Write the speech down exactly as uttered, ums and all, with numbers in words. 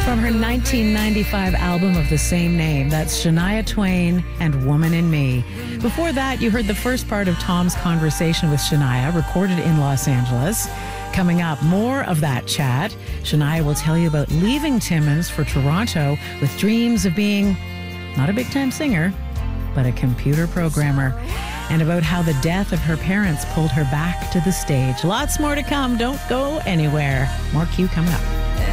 From her nineteen ninety-five album of the same name, that's Shania Twain and Woman in Me. Before that, you heard the first part of Tom's conversation with Shania, recorded in Los Angeles. Coming up, more of that chat. Shania will tell you about leaving Timmins for Toronto with dreams of being not a big-time singer, but a computer programmer, and about how the death of her parents pulled her back to the stage. Lots more to come. Don't go anywhere. More Q coming up.